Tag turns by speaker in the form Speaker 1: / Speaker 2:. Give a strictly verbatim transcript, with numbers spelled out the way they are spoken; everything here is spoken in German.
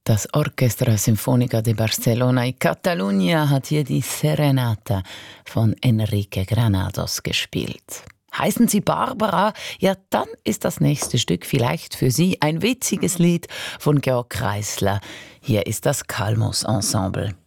Speaker 1: Das Orchestra Sinfónica de Barcelona y Catalunya hat hier die Serenata von Enrique Granados gespielt. Heißen Sie Barbara? Ja, dann ist das nächste Stück vielleicht für Sie ein witziges Lied von Georg Kreisler. Hier ist das Kalmus Ensemble.